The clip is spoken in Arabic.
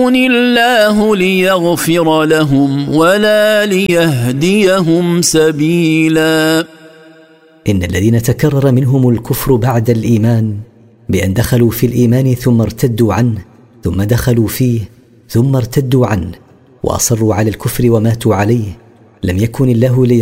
الله ليغفر لهم ولا ليهديهم سبيلا. إن الذين تكرر منهم الكفر بعد الإيمان بأن دخلوا في الإيمان ثم ارتدوا عنه ثم دخلوا فيه ثم ارتدوا عنه وأصروا على الكفر وماتوا عليه، لم يكن الله